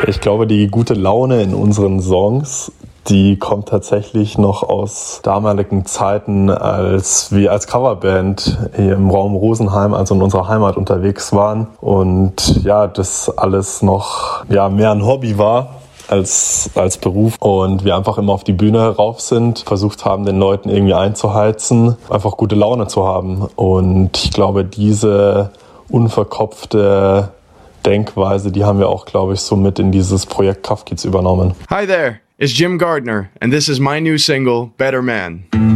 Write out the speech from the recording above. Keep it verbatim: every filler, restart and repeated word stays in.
Ich glaube, die gute Laune in unseren Songs, die kommt tatsächlich noch aus damaligen Zeiten, als wir als Coverband hier im Raum Rosenheim, also in unserer Heimat, unterwegs waren. Und ja, das alles noch ja, mehr ein Hobby war als, als Beruf. Und wir einfach immer auf die Bühne rauf sind, versucht haben, den Leuten irgendwie einzuheizen, einfach gute Laune zu haben. Und ich glaube, diese unverkopfte Denkweise, die haben wir auch, glaube ich, so mit in dieses Projekt Cuff Kids übernommen. Hi there, it's Jim Gardner and this is my new single, Better Man.